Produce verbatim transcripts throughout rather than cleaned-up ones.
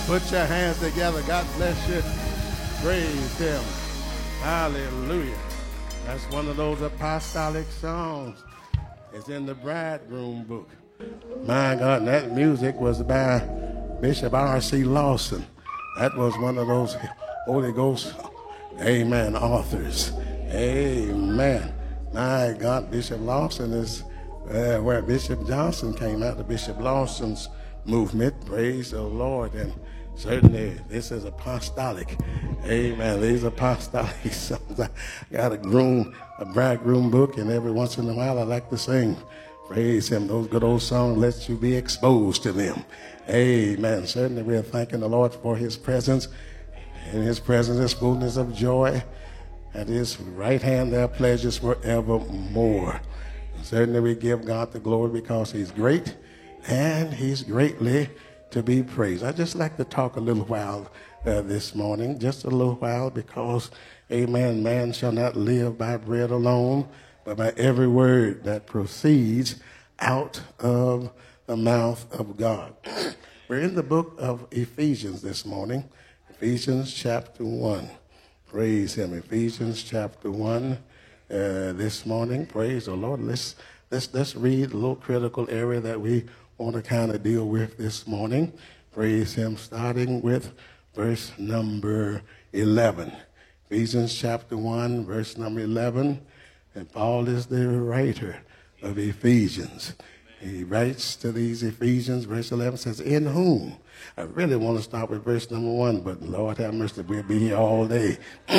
Put your hands together. God bless you. Praise him. Hallelujah. That's one of those apostolic songs. It's in the Bridegroom book. My God, and that music was by Bishop R C Lawson. That was one of those Holy Ghost, amen, authors. Amen. My God, Bishop Lawson is uh, where Bishop Johnson came out of Bishop Lawson's movement. Praise the Lord. And certainly this is apostolic. Amen. These apostolic songs. I got a groom, a bridegroom book, and every once in a while I like to sing. Praise him. Those good old songs let you be exposed to them. Amen. Certainly we are thanking the Lord for his presence. In his presence is fullness of joy. At his right hand there are pleasures forevermore. Certainly we give God the glory because he's great and he's greatly to be praised. I'd just like to talk a little while uh, this morning, just a little while, because, amen, man shall not live by bread alone, but by every word that proceeds out of the mouth of God. We're in the book of Ephesians this morning, Ephesians chapter one. Praise him. Ephesians chapter one uh, this morning. Praise the Lord. Let's, let's, let's read a little critical area that we want to kind of deal with this morning. Praise him. Starting with verse number eleven. Ephesians chapter one, verse number eleven. And Paul is the writer of Ephesians. He writes to these Ephesians, verse eleven says, in whom. I really want to start with verse number one, but Lord have mercy, we'll be here all day.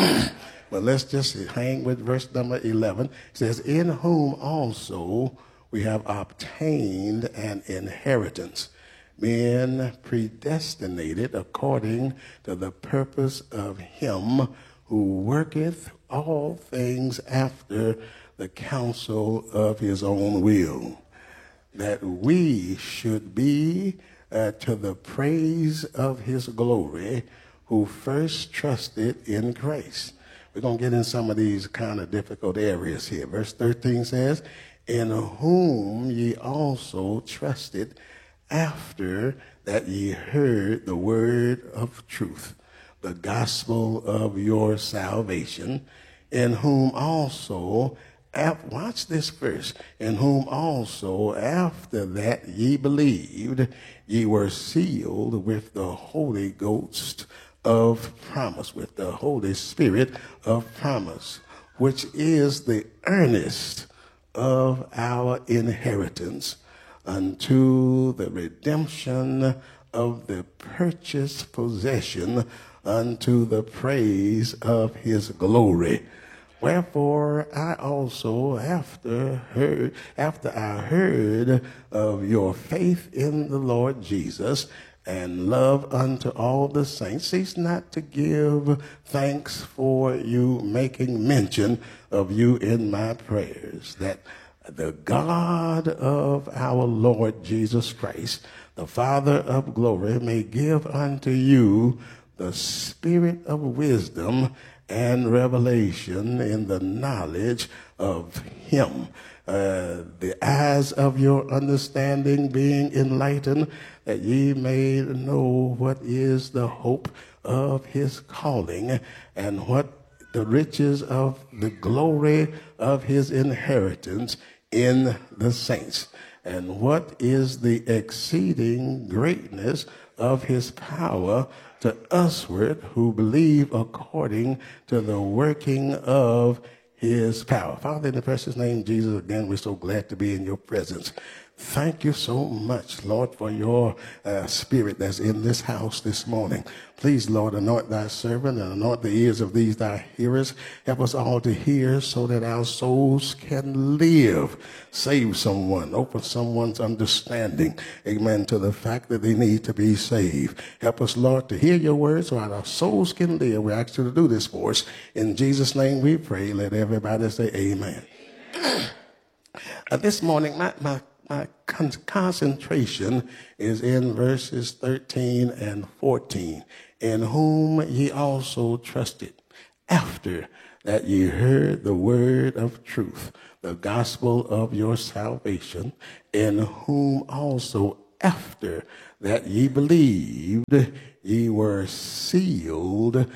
But let's just hang with verse number eleven. It says, in whom also we have obtained an inheritance, being predestinated according to the purpose of him who worketh all things after the counsel of his own will, that we should be uh, to the praise of his glory, who first trusted in Christ. We're going to get in some of these kind of difficult areas here. Verse thirteen says, in whom ye also trusted after that ye heard the word of truth, the gospel of your salvation, in whom also, watch this verse, in whom also after that ye believed, ye were sealed with the Holy Ghost of promise, with the Holy Spirit of promise, which is the earnest of our inheritance unto the redemption of the purchased possession, unto the praise of his glory. Wherefore I also, after heard, after I heard of your faith in the Lord Jesus and love unto all the saints, cease not to give thanks for you, making mention of you in my prayers, that the God of our Lord Jesus Christ, the Father of glory, may give unto you the spirit of wisdom and revelation in the knowledge of him, uh, the eyes of your understanding being enlightened, that ye may know what is the hope of his calling, and what the riches of the glory of his inheritance in the saints, and what is the exceeding greatness of his power to usward who believe according to the working of his power. Father, in the precious name of Jesus, again, we're so glad to be in your presence. Thank you so much, Lord, for your uh, spirit that's in this house this morning. Please, Lord, anoint thy servant and anoint the ears of these thy hearers. Help us all to hear so that our souls can live. Save someone. Open someone's understanding, amen, to the fact that they need to be saved. Help us, Lord, to hear your words so that our souls can live. We ask you to do this for us. In Jesus' name we pray. Let everybody say amen. uh, this morning, my, my My con- concentration is in verses thirteen and fourteen. In whom ye also trusted, after that ye heard the word of truth, the gospel of your salvation, in whom also after that ye believed, ye were sealed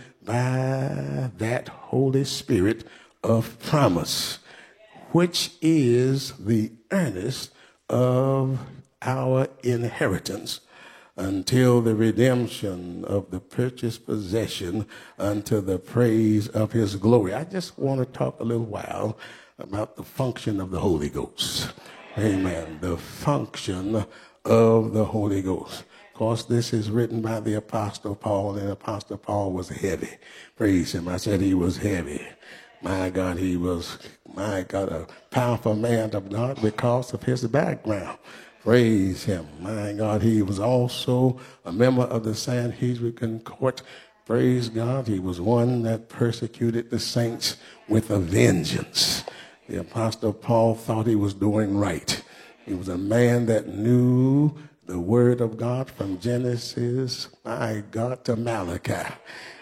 by that Holy Spirit of promise, which is the earnest of our inheritance, until the redemption of the purchased possession, unto the praise of his glory. I just want to talk a little while about the function of the Holy Ghost. Amen. The function of the Holy Ghost. Of course, this is written by the Apostle Paul, and Apostle Paul was heavy. Praise him. I said he was heavy. My God, he was, my God, a powerful man of God because of his background. Praise him. My God, he was also a member of the Sanhedrin court. Praise God. He was one that persecuted the saints with a vengeance. The Apostle Paul thought he was doing right. He was a man that knew the word of God from Genesis, my God, to Malachi.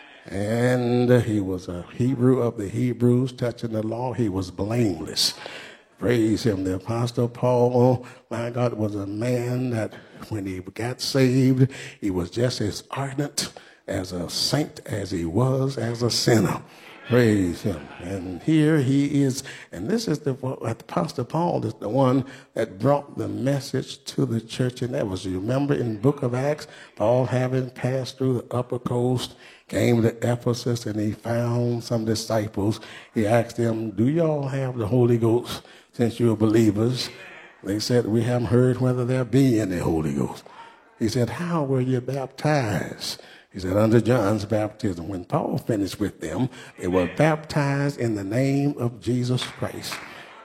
And he was a Hebrew of the Hebrews, touching the law. He was blameless. Praise him. The Apostle Paul, my God, was a man that when he got saved, he was just as ardent as a saint as he was as a sinner. Praise him. And here he is. And this is the, Apostle Paul is the one that brought the message to the church in Ephesus. You remember in the book of Acts, Paul, having passed through the upper coast, came to Ephesus, and he found some disciples. He asked them, do y'all have the Holy Ghost since you're believers? They said, we haven't heard whether there be any Holy Ghost. He said, how were you baptized? He said, under John's baptism. When Paul finished with them, they were baptized in the name of Jesus Christ.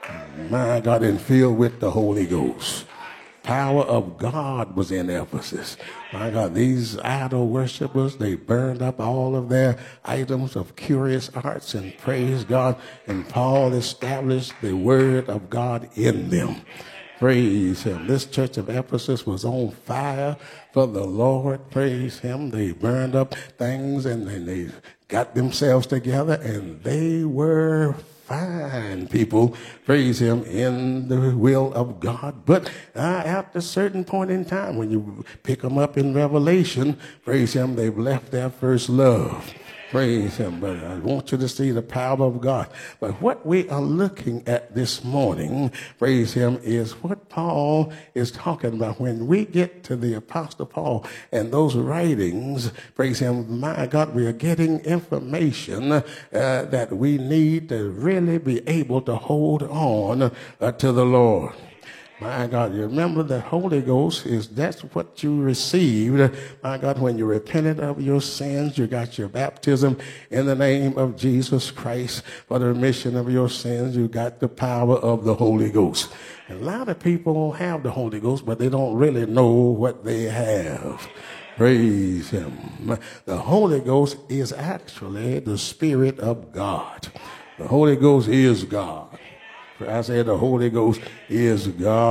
My God, and filled with the Holy Ghost. Power of God was in Ephesus. My God, these idol worshipers, they burned up all of their items of curious arts, and praise God. And Paul established the word of God in them. Praise him. This church of Ephesus was on fire for the Lord. Praise him. They burned up things, and then they got themselves together, and they were fine people, praise him, in the will of God. But uh, at a certain point in time, when you pick them up in Revelation, praise him, they've left their first love. Praise him. But I want you to see the power of God. But what we are looking at this morning, praise him, is what Paul is talking about. When we get to the Apostle Paul and those writings, praise him, my God, we are getting information uh, that we need to really be able to hold on uh, to the Lord. My God, you remember the Holy Ghost is, that's what you received. My God, when you repented of your sins, you got your baptism in the name of Jesus Christ for the remission of your sins. You got the power of the Holy Ghost. And a lot of people have the Holy Ghost, but they don't really know what they have. Praise him. The Holy Ghost is actually the Spirit of God. The Holy Ghost is God. I said the Holy Ghost is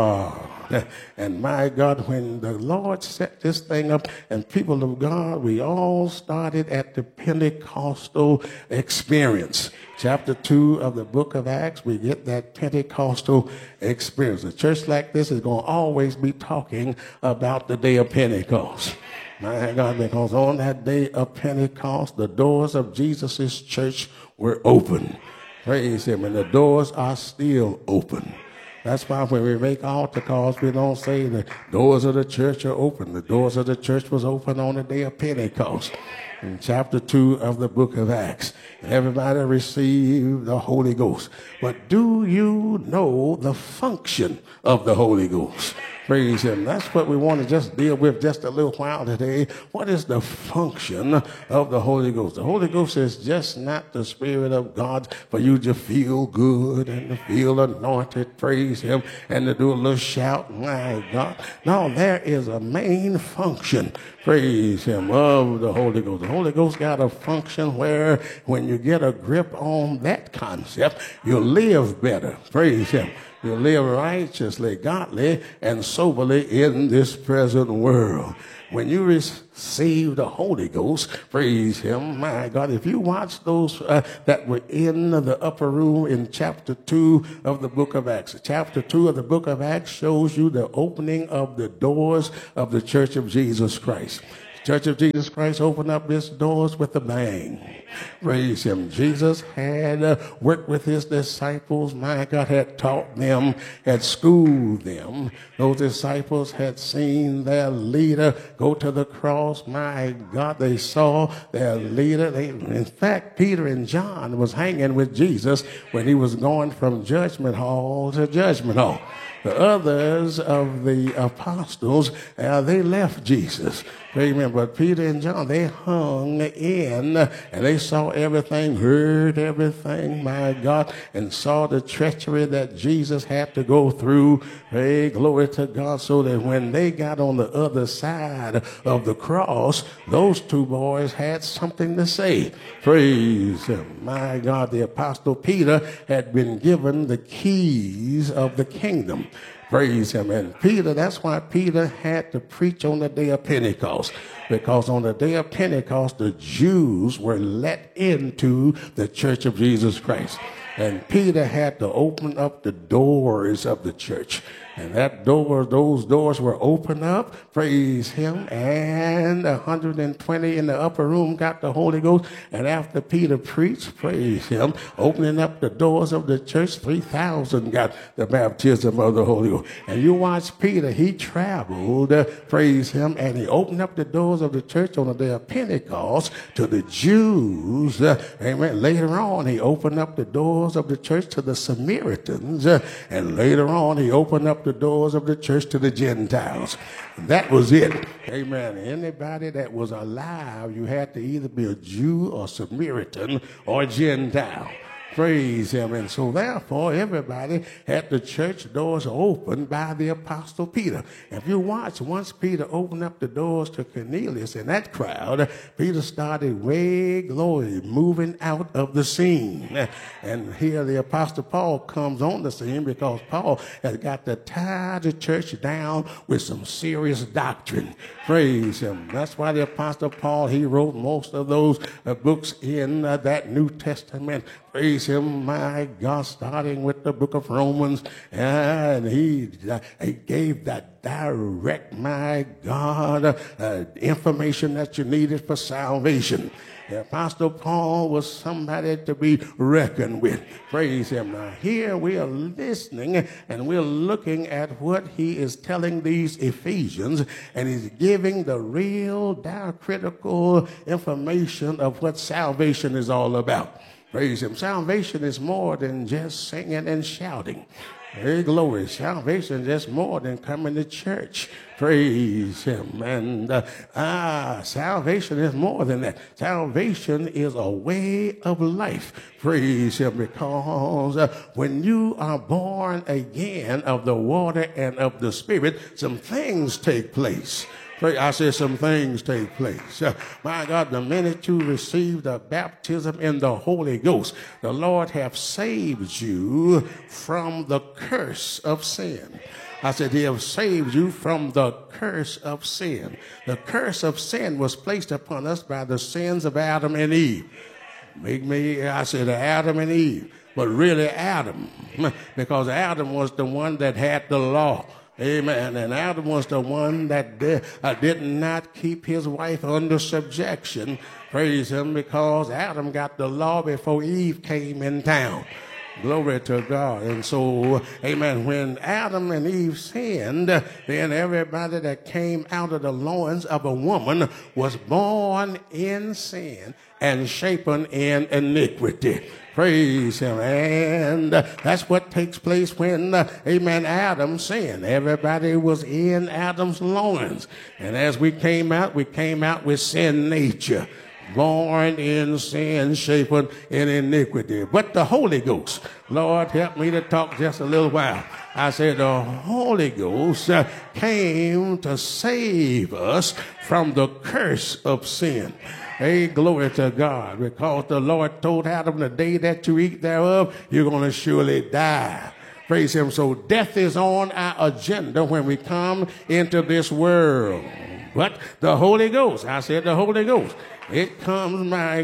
God. And my God, when the Lord set this thing up, and people of God, we all started at the Pentecostal experience. Chapter two of the book of Acts, we get that Pentecostal experience. A church like this is going to always be talking about the day of Pentecost. My God, because on that day of Pentecost, the doors of Jesus' church were open. Praise him. And the doors are still open. That's why when we make altar calls, we don't say the doors of the church are open. The doors of the church was open on the day of Pentecost. In chapter two of the book of Acts. And everybody received the Holy Ghost. But do you know the function of the Holy Ghost? Praise him. That's what we want to just deal with just a little while today. What is the function of the Holy Ghost? The Holy Ghost is just not the Spirit of God for you to feel good and to feel anointed, praise him, and to do a little shout, my God. No, there is a main function, praise him, of the Holy Ghost. The Holy Ghost got a function where when you get a grip on that concept, you'll live better, praise him. You live righteously, godly, and soberly in this present world. when you receive the Holy Ghost, praise him, my God, if you watch those uh, that were in the upper room in chapter two of the book of Acts, chapter two of the book of Acts shows you the opening of the doors of the Church of Jesus Christ. Church of Jesus Christ opened up its doors with a bang. Praise him. Jesus had uh, worked with his disciples. My God, had taught them, had schooled them. Those disciples had seen their leader go to the cross. My God, they saw their leader. They, in fact, Peter and John was hanging with Jesus when he was going from judgment hall to judgment hall. The others of the apostles, uh, they left Jesus. Amen. But Peter and John, they hung in and they saw everything, heard everything, my God, and saw the treachery that Jesus had to go through. Hey, glory to God. So that when they got on the other side of the cross, those two boys had something to say. Praise him. My God, the apostle Peter had been given the keys of the kingdom. Praise him. And Peter, that's why Peter had to preach on the day of Pentecost. Because on the day of Pentecost, the Jews were let into the Church of Jesus Christ. And Peter had to open up the doors of the church. And that door, those doors were opened up, praise him, and one hundred twenty in the upper room got the Holy Ghost. And after Peter preached, praise him, opening up the doors of the church, three thousand got the baptism of the Holy Ghost. And you watch Peter, he traveled, uh, praise him, and he opened up the doors of the church on the day of Pentecost to the Jews. Uh, amen. Later on, he opened up the doors of the church to the Samaritans, uh, and later on, he opened up the doors of the church to the Gentiles. That was it. Amen. Anybody that was alive, you had to either be a Jew or Samaritan or Gentile. Praise him. And so therefore, everybody had the church doors opened by the apostle Peter. If you watch, once Peter opened up the doors to Cornelius and that crowd, Peter started way glory, moving out of the scene. And here the apostle Paul comes on the scene because Paul has got to tie the church down with some serious doctrine. Praise him. That's why the apostle Paul, he wrote most of those uh, books in uh, that New Testament. Praise him, my God, starting with the book of Romans. And he, uh, he gave that direct, my God, uh, information that you needed for salvation. The Apostle Paul was somebody to be reckoned with. Praise him. Now here we are listening and we're looking at what he is telling these Ephesians, and he's giving the real diacritical information of what salvation is all about. Praise him. Salvation is more than just singing and shouting. Hey, glory. Salvation is just more than coming to church. Praise him. And uh, ah, salvation is more than that. Salvation is a way of life. Praise him. Because uh, when you are born again of the water and of the Spirit, some things take place. I said some things take place. Uh, my God, the minute you receive the baptism in the Holy Ghost, the Lord hath saved you from the curse of sin. I said he has saved you from the curse of sin. The curse of sin was placed upon us by the sins of Adam and Eve. Make me, I said Adam and Eve, but really Adam, because Adam was the one that had the law. Amen. And Adam was the one that did, uh, did not keep his wife under subjection. Praise him, because Adam got the law before Eve came in town. Glory to God. And so, amen, when Adam and Eve sinned, then everybody that came out of the loins of a woman was born in sin and shapen in iniquity. Praise him. And uh, that's what takes place when, uh, amen, Adam sinned. Everybody was in Adam's loins. And as we came out, we came out with sin nature. Born in sin, shapen in iniquity. But the Holy Ghost, Lord, help me to talk just a little while. I said the Holy Ghost uh, came to save us from the curse of sin. Hey, glory to God, because the Lord told Adam, the day that you eat thereof, you're going to surely die. Praise him. So death is on our agenda when we come into this world. What? The Holy Ghost. I said the Holy Ghost. It comes, my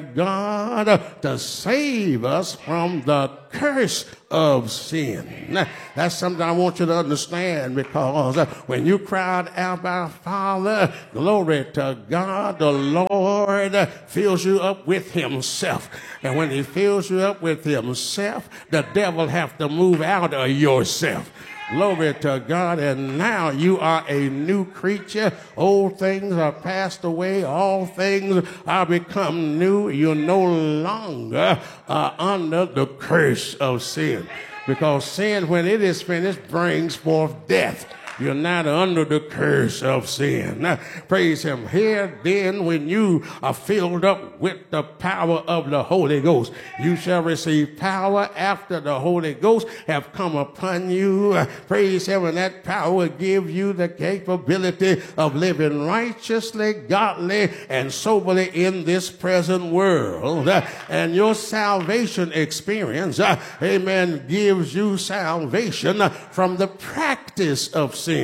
God, to save us from the curse of sin. Now, that's something I want you to understand, because when you cried out, our Father, glory to God, the Lord fills you up with himself. And when he fills you up with himself, the devil have to move out of yourself. Glory to God. And now you are a new creature. Old things are passed away. All things are become new. You're no longer uh, under the curse of sin. Because sin, when it is finished, brings forth death. You're not under the curse of sin. Now, praise him. Here then, when you are filled up with the power of the Holy Ghost, you shall receive power after the Holy Ghost have come upon you. Uh, praise him. And that power will give you the capability of living righteously, godly, and soberly in this present world. Uh, and your salvation experience, uh, amen, gives you salvation uh, from the practice of sin.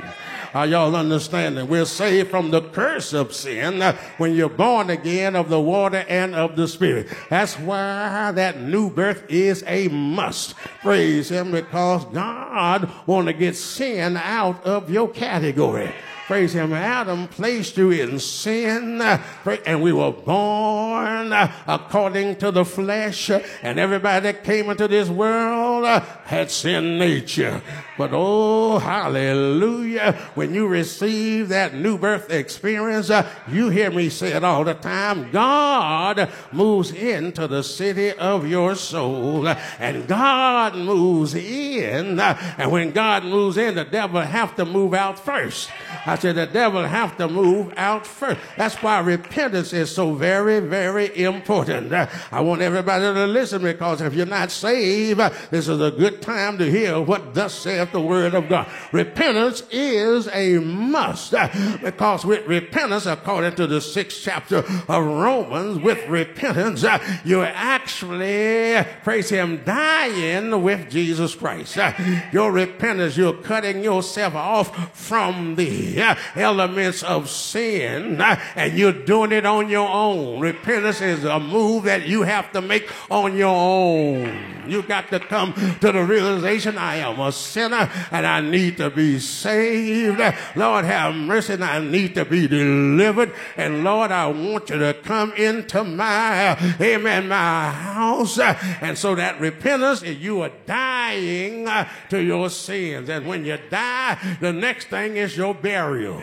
Are y'all understanding? We're saved from the curse of sin uh, when you're born again of the water and of the Spirit. That's why that new birth is a must. Praise him, because God wants to get sin out of your category. Praise him. Adam placed you in sin, uh, and we were born uh, according to the flesh, uh, and everybody that came into this world uh, had sin nature. But oh, hallelujah, when you receive that new birth experience, uh, you hear me say it all the time, God moves into the city of your soul, uh, and God moves in, uh, and when God moves in, the devil have to move out first. I said the devil have to move out first. That's why repentance is so very, very important. Uh, I want everybody to listen, because if you're not saved, uh, this is a good time to hear what thus saith the word of God. Repentance is a must, uh, because with repentance, according to the sixth chapter of Romans, with repentance, uh, you're actually, praise him, dying with Jesus Christ. Uh, your repentance, you're cutting yourself off from the uh, elements of sin, uh, and you're doing it on your own. Repentance is a move that you have to make on your own. You got to come to the realization, I am a sinner and I need to be saved. Lord, have mercy, and I need to be delivered. And Lord, I want you to come into my, amen, my house. And so that repentance is you are dying to your sins. And when you die, the next thing is your burial.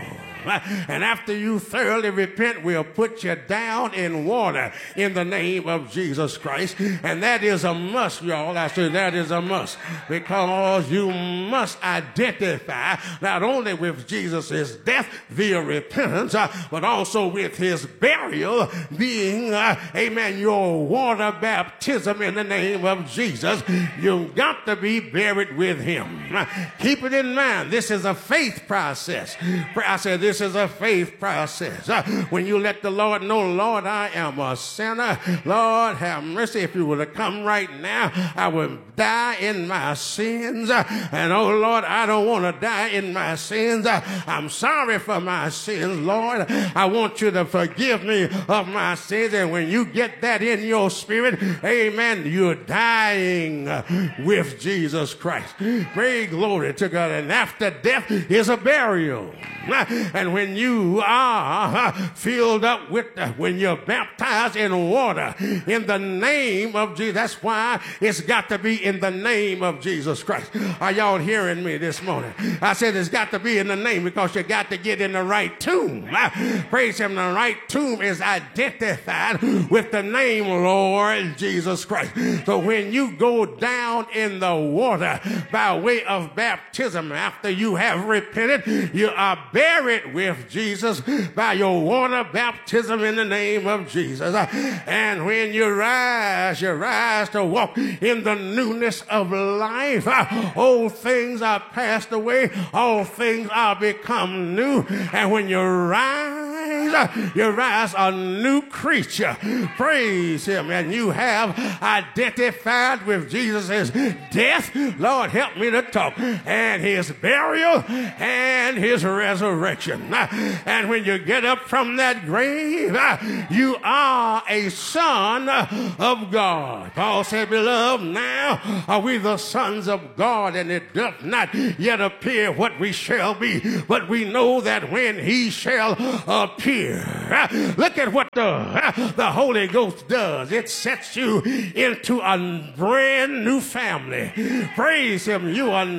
And after you thoroughly repent, we'll put you down in water in the name of Jesus Christ. And that is a must, y'all. I said that is a must, because you must identify not only with Jesus' death via repentance, uh, but also with his burial being, uh, amen, your water baptism in the name of Jesus. You've got to be buried with him. Uh, keep it in mind. This is a faith process. I said this This is a faith process. Uh, when you let the Lord know, Lord, I am a sinner. Lord, have mercy. If you were to come right now, I would die in my sins. Uh, and oh, Lord, I don't want to die in my sins. Uh, I'm sorry for my sins, Lord. I want you to forgive me of my sins. And when you get that in your spirit, amen, you're dying with Jesus Christ. Praise glory to God. And after death is a burial. And when you are filled up with, the, when you're baptized in water in the name of Jesus, that's why it's got to be in the name of Jesus Christ. Are y'all hearing me this morning? I said it's got to be in the name, because you got to get in the right tomb. Praise him. The right tomb is identified with the name Lord Jesus Christ. So when you go down in the water by way of baptism, after you have repented, you are buried with Jesus by your water baptism in the name of Jesus. And when you rise, you rise to walk in the newness of life. Old things are passed away, all things are become new. And when you rise rise, you rise a new creature. Praise him. And you have identified with Jesus' death. Lord, help me to talk. And his burial and his resurrection. And when you get up from that grave, you are a son of God. Paul said, beloved, now are we the sons of God, and it doth not yet appear what we shall be, but we know that when he shall appear. Look at what the, the Holy Ghost does. It sets you into a brand new family. Praise him. You are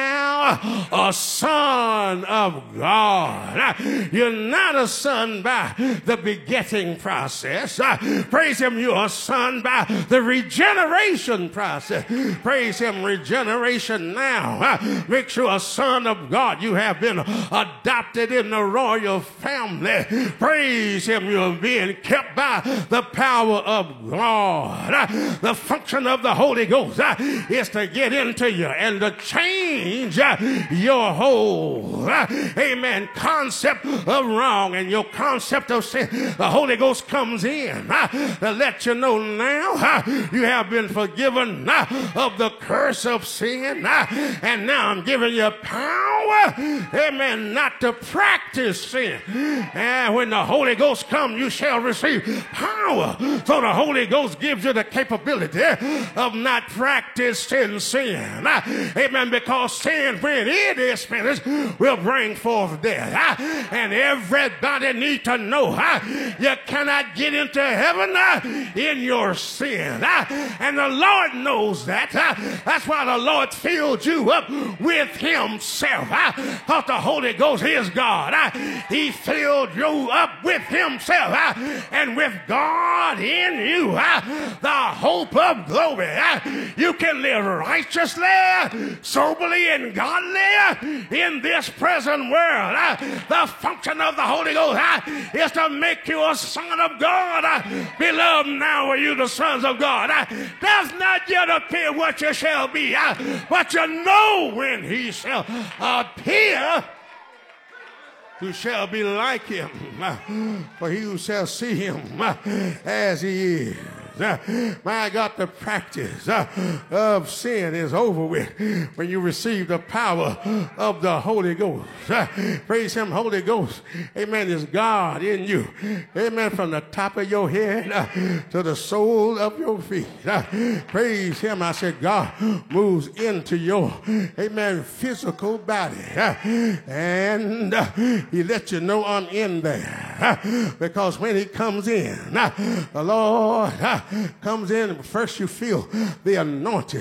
now a son of God. You're not a son by the begetting process. Praise him. You're a son by the regeneration process. Praise him. Regeneration now makes you a son of God. You have been adopted in the royal family. Praise him. You're being kept by the power of God. The function of the Holy Ghost is to get into you and to change your whole, amen, concept of wrong and your concept of sin. The Holy Ghost comes in to let you know now you have been forgiven of the curse of sin, and now I'm giving you power, amen, not to practice sin. And when the Holy Ghost comes, you shall receive power. So the Holy Ghost gives you the capability of not practicing sin. Amen. Because sin, when it is finished, will bring forth death. And everybody needs to know you cannot get into heaven in your sin. And the Lord knows that. That's why the Lord filled you up with himself. Because the Holy Ghost is God. He filled you up with himself. And with God in you, the hope of glory. You can live righteously, soberly, and godly in this present world. The function of the Holy Ghost is to make you a son of God. Beloved, now are you the sons of God. Does not yet appear what you shall be, but you know when he shall appear, who shall be like him, for he who shall see him as he is. My God, the practice of sin is over with when you receive the power of the Holy Ghost. Praise him. Holy Ghost, amen, is God in you. Amen. From the top of your head to the sole of your feet. Praise him. I said God moves into your, amen, physical body. And he lets you know I'm in there. Because when he comes in, the Lord comes in, and first you feel the anointing.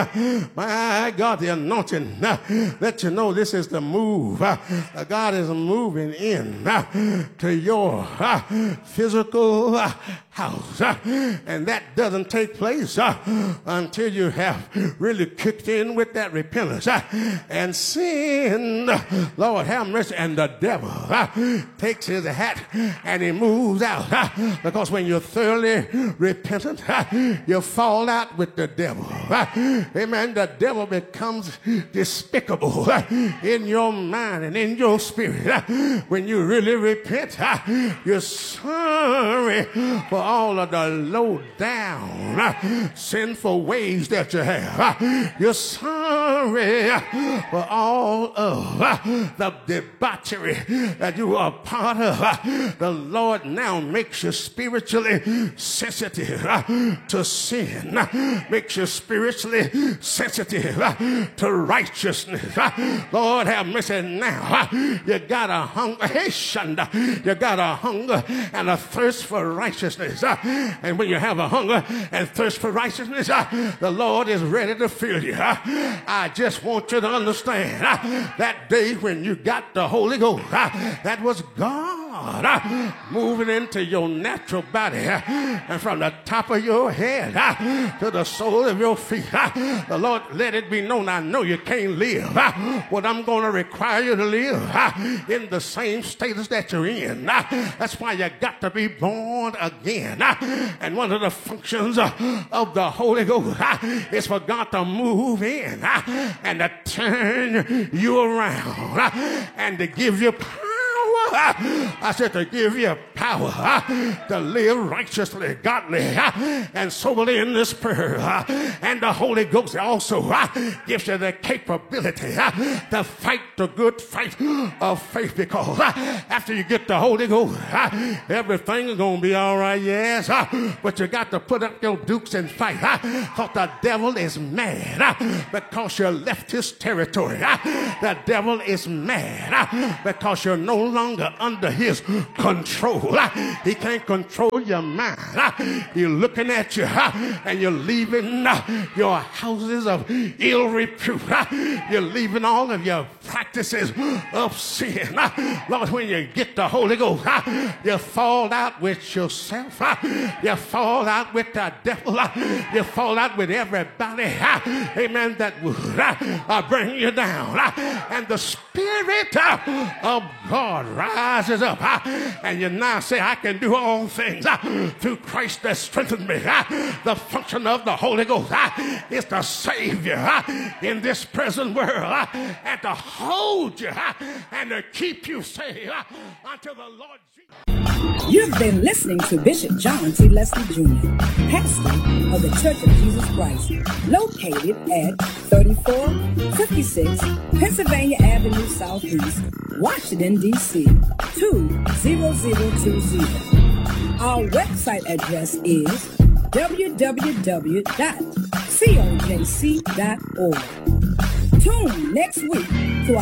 My God, the anointing let you know this is the move. God is moving in to your physical house. And that doesn't take place until you have really kicked in with that repentance. And sin, Lord have mercy, and the devil takes his hat and he moves out. Because when you're thoroughly repentant, you fall out with the devil. Amen. The devil becomes despicable in your mind and in your spirit. When you really repent, you're sorry for all of the low down sinful ways that you have. You're sorry for all of the debauchery that you are part of. The Lord now makes you spiritually sensitive to sin, makes you spiritually sensitive to righteousness. Lord have mercy now. You got a hunger, hey, Shanda, you got a hunger and a thirst for righteousness. And when you have a hunger and thirst for righteousness, the Lord is ready to fill you. I just want you to understand that day when you got the Holy Ghost, that was God moving into your natural body, and from the top of your head to the sole of your feet. The Lord let it be known, I know you can't live what I'm going to require you to live in the same status that you're in. That's why you got to be born again. And one of the functions of the Holy Ghost is for God to move in and to turn you around and to give you power I said to give you power to live righteously, godly, and soberly in this prayer. And the Holy Ghost also gives you the capability to fight the good fight of faith, because after you get the Holy Ghost, everything is going to be all right, yes, but you got to put up your dukes and fight, because the devil is mad because you left his territory. The devil is mad because you're no longer under his control. He can't control your mind. You're looking at you and you're leaving your houses of ill repute. You're leaving all of your practices of sin. Lord, when you get the Holy Ghost, you fall out with yourself. You fall out with the devil. You fall out with everybody, amen, that would uh, bring you down. And the Spirit of God rises up, and you now say, I can do all things through Christ that strengthens me. The function of the Holy Ghost is to save you in this present world, and to hold you and to keep you safe until the Lord Jesus. You've been listening to Bishop John T. Leslie Junior, pastor of the Church of Jesus Christ, located at thirty-four fifty-six Pennsylvania Avenue Southeast, Washington, D C two zero zero two zero. Our website address is w w w dot c o j c dot org. Tune next week to